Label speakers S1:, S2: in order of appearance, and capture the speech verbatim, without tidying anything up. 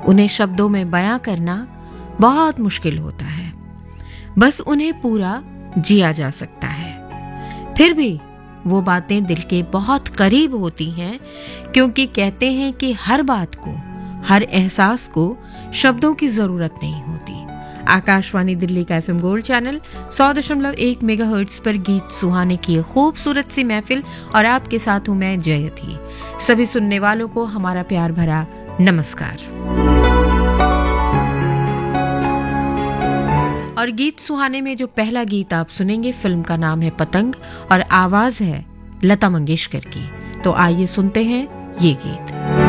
S1: उन्हें शब्दों में बयां करना बहुत मुश्किल होता है, बस उन्हें पूरा जिया जा सकता है। फिर भी वो बातें दिल के बहुत करीब होती हैं, क्योंकि कहते हैं कि हर बात को, हर एहसास को शब्दों की जरूरत नहीं होती। आकाशवाणी दिल्ली का एफएम गोल्ड चैनल सौ दशमलव एक मेगाहर्ट्ज पर गीत सुहाने की खूबसूरत सी महफिल, और आपके साथ हूं मैं जयथी। सभी सुनने वालों को हमारा प्यार भरा नमस्कार। और गीत सुहाने में जो पहला गीत आप सुनेंगे, फिल्म का नाम है पतंग और आवाज है लता मंगेशकर की। तो आइए सुनते हैं ये गीत।